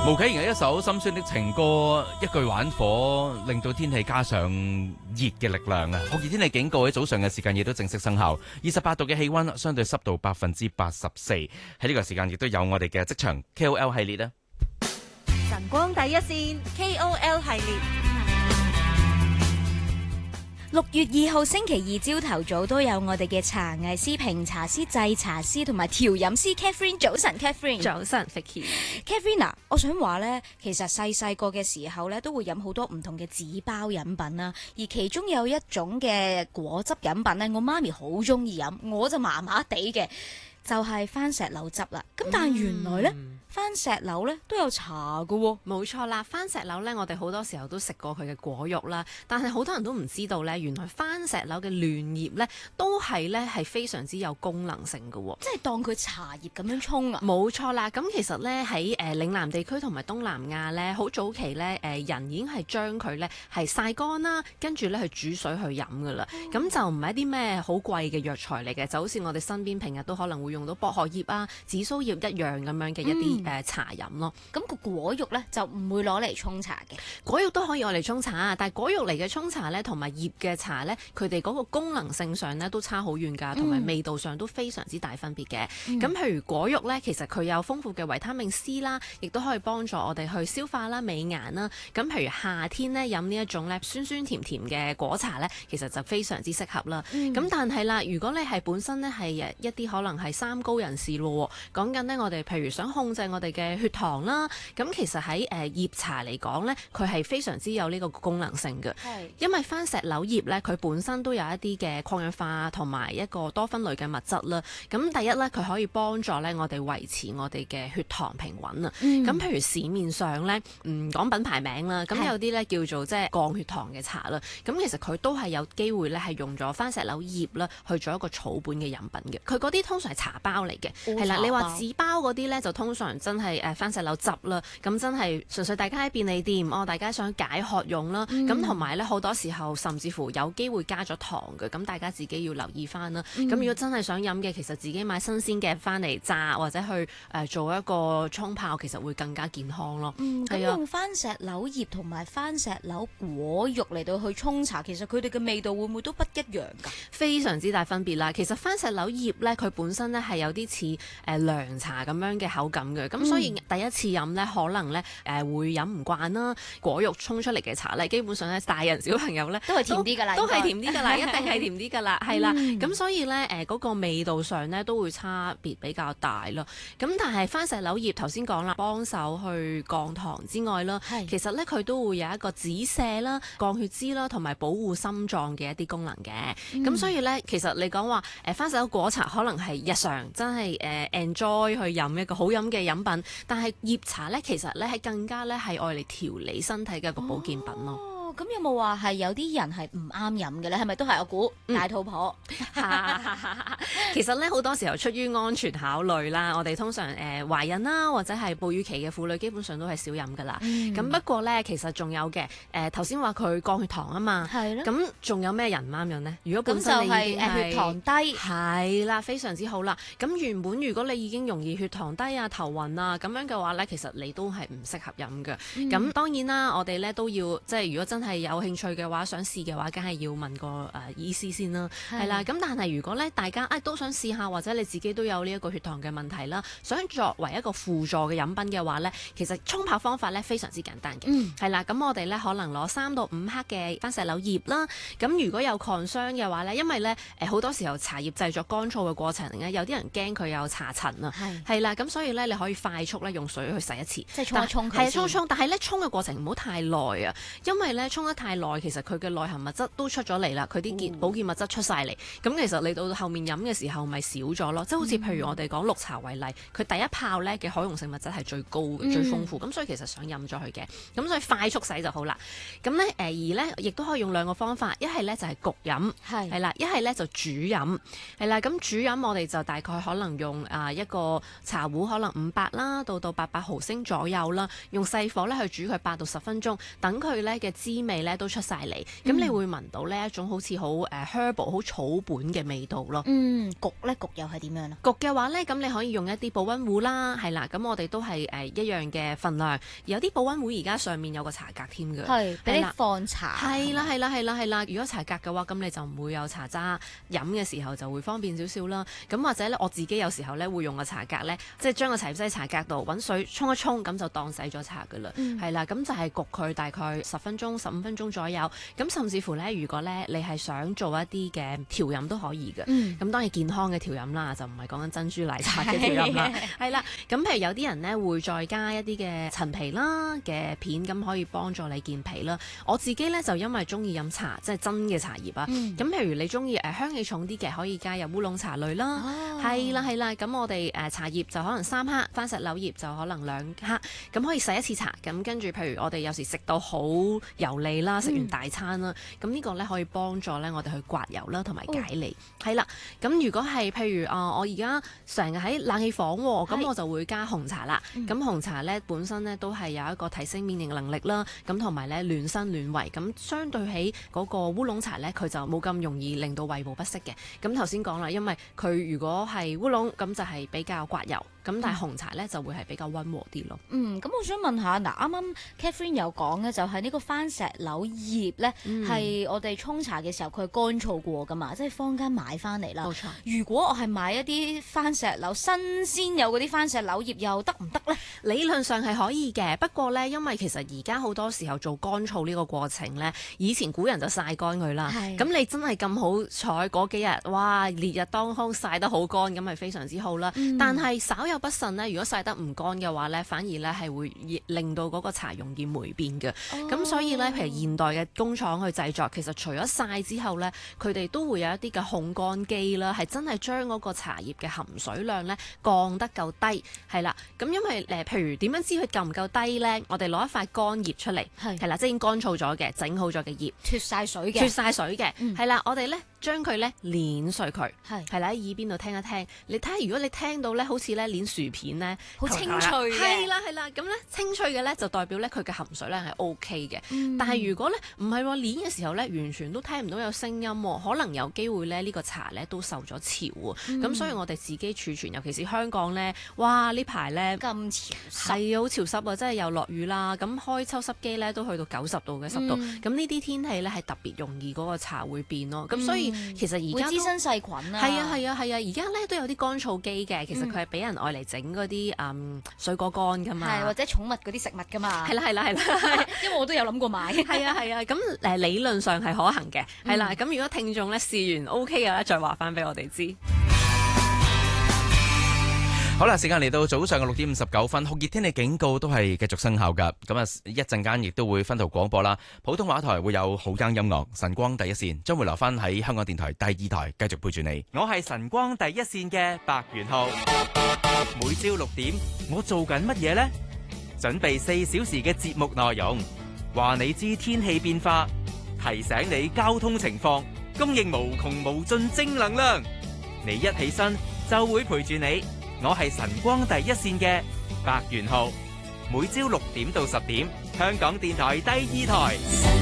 吳啟賢嘅一首心酸的情歌，一句玩火，令到天氣加上熱嘅力量啊！酷熱天氣警告喺早上嘅時間亦都正式生效，28度嘅氣溫，相對濕度84%。喺呢個時間亦都有我哋嘅職場 KOL 系列啦。 晨光第一線 KOL 系列。 6月2號星期二朝頭早都有我哋嘅茶藝師、評茶師、製茶師同埋調飲師 Catherine。早晨 Catherine。 早晨 Vicky。 Catherine 啊，我想話呢，其實細個嘅時候呢，都會飲好多唔同嘅紙包飲品啦，而其中有一種嘅果汁飲品呢，我媽咪好中意飲，我就麻麻地嘅，就係番石榴汁啦。咁但係原來呢，番石榴咧都有茶㗎喎。 冇錯啦，番石榴咧，我哋好多時候都食過佢嘅果肉啦，但係好多人都唔知道咧，原來番石榴嘅嫩葉咧都係非常之有功能性㗎喎。 即係當佢茶葉咁樣沖啊？ 冇錯啦，咁其實咧喺嶺南地區同埋東南亞咧，好早期咧人已經係將佢咧係曬乾啦，跟住咧去煮水去飲㗎啦。咁就唔係一啲咩好貴嘅藥材嚟嘅，就好似我哋身邊平日都可能會用到薄荷葉啊、紫蘇葉一樣咁樣嘅一啲茶飲咯。 咁個果肉咧就唔會攞嚟沖茶嘅。 果肉都可以攞嚟沖茶，但係果肉嚟嘅沖茶咧，同埋葉嘅茶咧，佢哋嗰個功能性上咧都差好遠㗎，同埋味道上都非常之大分別嘅。咁譬如果肉咧，其實佢有豐富嘅維他命 C 啦，亦都可以幫助我哋去消化啦、美顏啦。咁譬如夏天咧飲呢一種咧酸酸甜甜嘅果茶咧，其實就非常之適合啦。咁但係啦，如果你係本身咧係一啲可能係三高人士咯，講緊咧我哋譬如想控制我哋嘅血糖啦，咁其實喺葉茶嚟講咧，佢係非常之有呢個功能性嘅。因為番石榴葉咧，佢本身都有一啲嘅抗氧化同埋一個多酚類嘅物質啦。咁第一咧，佢可以幫助咧我哋維持我哋嘅血糖平穩啊。咁譬如市面上咧，講品牌名啦，咁有啲咧叫做即係降血糖嘅茶啦。咁其實佢都係有機會咧係用咗番石榴葉啦去做一個草本嘅飲品嘅。佢嗰啲通常係茶包嚟嘅，係啦。你話紙包嗰啲咧就通常真係番石榴汁啦。咁真係純粹大家喺便利店，大家想解渴用啦。咁同埋咧好多時候甚至乎有機會加咗糖嘅，咁大家自己要留意翻啦。咁如果真係想飲嘅，其實自己買新鮮嘅翻嚟榨或者去做一個沖泡，其實會更加健康咯。 咁用番石榴葉同埋番石榴果肉嚟到去沖茶，其實佢哋嘅味道會唔會都不一樣㗎？ 非常之大分別啦。其實番石榴葉咧，佢本身咧係有啲似涼茶咁樣嘅口感嘅，咁所以第一次飲咧，可能咧會飲唔慣啦。果肉沖出嚟嘅茶咧，基本上咧大人小朋友咧都係甜啲㗎啦， 都係甜啲㗎啦，一定係甜啲㗎啦，係啦。咁所以咧嗰個味道上咧都會差別比較大咯。咁但係番石榴葉頭先講啦，幫手去降糖之外啦，其實咧佢都會有一個止瀉啦、降血脂啦，同埋保護心臟嘅一啲功能嘅。咁所以咧，其實你講話番石榴果茶可能係日常真係enjoy 去飲一個好飲嘅飲品，但係葉茶咧其實咧係更加咧係愛嚟調理身體嘅一個保健品咯。 咁有冇話係有啲人係唔啱飲嘅咧？係咪都係我估大肚婆？ 其實咧好多時候出於安全考慮啦，我哋通常懷孕啦或者係哺乳期嘅婦女基本上都係少飲噶啦。咁不過咧其實仲有嘅頭先話佢降血糖啊嘛，咁仲有咩人唔啱飲呢？如果本身你已經係血糖低， 係啦，非常之好啦。咁原本如果你已經容易血糖低啊、頭暈啊咁樣嘅話咧，其實你都係唔適合飲嘅。咁當然啦，我哋咧都要即係如果真係有興趣嘅話，想試嘅話，梗係要問個醫師先啦，係啦。咁但係如果咧大家都想試下，或者你自己都有呢一個血糖嘅問題啦，想作為一個輔助嘅飲品嘅話咧，其實沖泡方法咧非常之簡單嘅，係啦。咁我哋咧可能攞3到5克嘅番石榴葉啦。咁如果有 concern 嘅話咧，因為咧好多時候茶葉製作乾燥嘅過程咧，有啲人驚佢有茶塵啊，係啦。咁所以咧你可以快速咧用水去洗一次， 即係沖一沖佢。 係沖，但係咧沖嘅過程唔好太耐啊，因為咧沖得太耐，其實佢嘅內含物質都出咗嚟啦，佢啲保健物質出晒嚟，咁其實你到後面飲嘅時候咪少咗咯。即係好似譬如我哋講綠茶為例，佢第一泡咧嘅海溶性物質係最高嘅、最豐富，咁所以其實想飲咗佢嘅，咁所以快速洗就好啦。咁咧而咧亦都可以用2個方法，一係咧就係焗飲，係啦，一係咧就煮飲，係啦。咁煮飲我哋就大概可能用一個茶壺，可能500啦到800毫升左右啦，用細火咧去煮佢8到10分鐘，等佢咧嘅滋味咧都出晒嚟，咁你會聞到呢一種好似好herbal 好草本嘅味道咯。 焗咧焗又係點樣啊？ 焗嘅話咧，咁你可以用一啲保溫壺啦，係啦，咁我哋都係一樣嘅份量。有啲保溫壺而家上面有個茶格添嘅， 係俾你放茶。 係啦。如果茶格嘅話，咁你就唔會有茶渣，飲嘅時候就會方便少少啦。咁或者咧，我自己有時候咧會用個茶格咧，即係將個茶葉擠喺茶格度，揾水沖一沖，咁就當洗咗茶噶啦。係啦，咁就係焗佢大概10分鐘、15分鐘左右。咁甚至乎咧，如果咧你係想做一啲嘅調飲都可以嘅。咁當然健康嘅調飲啦，就唔係講緊珍珠奶茶嘅調飲啦。係啦，咁譬如有啲人咧會再加一啲嘅陳皮啦嘅片，咁可以幫助你健脾啦。我自己咧就因為中意飲茶，即係真嘅茶葉啊。咁譬如你中意香氣重啲嘅，可以加入烏龍茶類啦。係啦。咁我哋茶葉就可能3克，番石榴葉就可能2克。咁可以洗一次茶。咁跟住，譬如我哋有時食到好油膩啦，食完大餐啦，咁呢個咧可以幫助咧我哋去刮油啦，同埋解膩。係啦，咁如果係譬如我而家成日喺冷氣房喎，咁我就會加紅茶啦。咁紅茶咧本身咧都係有一個提升免疫能力啦，咁同埋咧暖身暖胃。咁相對起嗰個烏龍茶咧，佢就冇咁容易令到胃部不適嘅。咁頭先講啦，因為佢如果係烏龍，咁就係比較刮油。咁但係紅茶咧就會係比較溫和啲咯。 咁我想問下，嗱啱啱 Catherine 有講嘅就係呢個番石榴葉咧，係我哋沖茶嘅時候佢係乾燥過噶嘛，即係坊間買翻嚟啦。 冇錯。 如果我係買一啲番石榴新鮮有嗰啲番石榴葉，又得唔得咧？ 理論上係可以嘅，不過咧，因為其實而家好多時候做乾燥呢個過程咧，以前古人就曬乾佢啦。咁你真係咁好彩嗰幾日，哇烈日當空曬得好乾，咁係非常之好啦。但係稍有不慎咧，如果曬得唔乾嘅話咧，反而咧係會令到嗰個茶容易霉變嘅。咁所以咧，譬如現代嘅工廠去製作，其實除咗曬之後咧，佢哋都會有一啲嘅烘乾機啦，係真係將嗰個茶葉嘅含水量咧降得夠低，係啦。咁因為譬如點樣知佢夠唔夠低咧？我哋攞一塊乾葉出嚟，係啦，即係已經乾燥咗嘅，整好咗嘅葉， 脫晒水嘅， 係啦，我哋咧將佢咧碾碎佢，係啦，喺耳邊度聽一聽，你睇下如果你聽到咧好似咧碾薯片咧， 好清脆嘅， 係啦，咁咧清脆嘅咧就代表咧佢嘅含水量係 OK 嘅。但係如果咧唔係碾嘅時候咧，完全都聽唔到有聲音，可能有機會咧呢個茶咧都受咗潮喎。咁所以我哋自己儲存，尤其是香港咧，哇呢排咧咁潮濕， 係好潮濕啊！真係又落雨啦，咁開抽濕機咧都去到90度嘅濕度，咁呢啲天氣咧係特別容易嗰個茶會變咯。咁所以其實而家會滋生細菌啊。 係啊，而家咧都有啲乾燥機嘅，其實佢係俾人愛嚟整嗰啲水果乾噶嘛， 或者寵物嗰啲食物噶嘛。 係啦， 因為我都有諗過買。 係啊，咁理論上係可行嘅，係啦。咁如果聽眾咧試完 OK 嘅咧，再話翻俾我哋知。 好啦，時間嚟到早上嘅6:59，酷熱天氣警告都係繼續生效㗎。咁啊，一陣間亦都會分途廣播啦。普通話台會有好聽音樂，晨光第一線將會留翻喺香港電台第2台繼續陪住你。我係晨光第一線嘅白元浩，每朝6點，我做緊乜嘢呢？準備4小時嘅節目內容，話你知天氣變化，提醒你交通情況，供應無窮無盡正能量。你一起身就會陪住你。我係晨光第一線嘅白元浩，每朝6點到10點，香港電台第2台。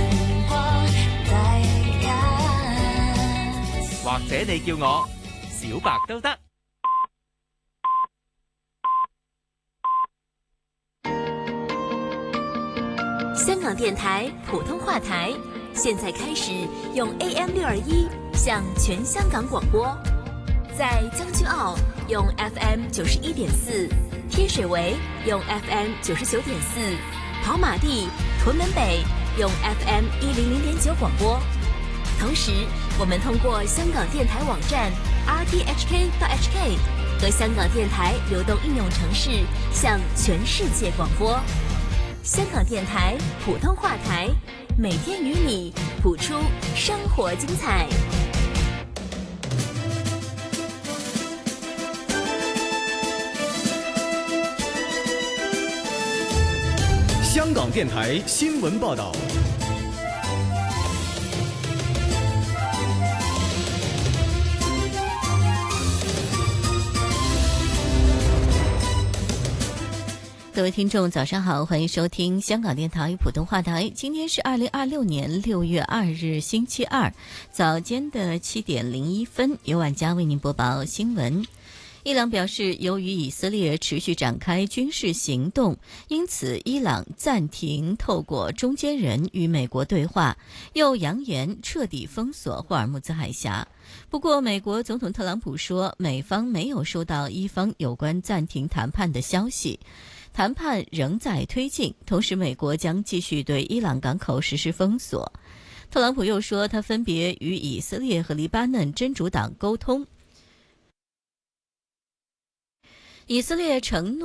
或者你叫我小白都得。 香港電台普通話台，現在開始用 AM621 向全香港廣播。在將軍澳用 FM 91.4，天水圍用 FM 99.4，跑馬地、屯門北用 FM 100.9廣播。同時，我們通過香港電台網站 rthk.hk 和香港電台流動應用程式向全世界廣播。香港電台普通話台，每天與你譜出生活精彩。 香港電台新聞報道。 各位听众早上好，欢迎收听香港电台普通话台。今天是2026年6月2日星期二，早间的7点01分，由晚佳为您播报新闻。伊朗表示，由于以色列持续展开军事行动，因此伊朗暂停透过中间人与美国对话，又扬言彻底封锁霍尔木兹海峡。不过，美国总统特朗普说，美方没有收到伊方有关暂停谈判的消息，谈判仍在推进，同时美国将继续对伊朗港口实施封锁。特朗普又说，他分别与以色列和黎巴嫩真主党沟通，以色列承诺